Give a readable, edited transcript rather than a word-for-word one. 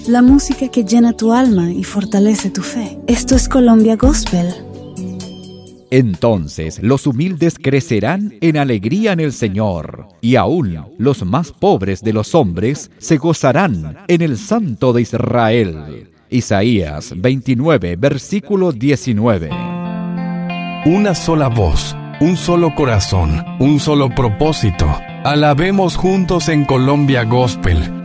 la música que llena tu alma y fortalece tu fe. Esto es Colombia Gospel. Entonces los humildes crecerán en alegría en el Señor, y aún los más pobres de los hombres se gozarán en el Santo de Israel. Isaías 29, versículo 19. Una sola voz, un solo corazón, un solo propósito. Alabemos juntos en Colombia Gospel.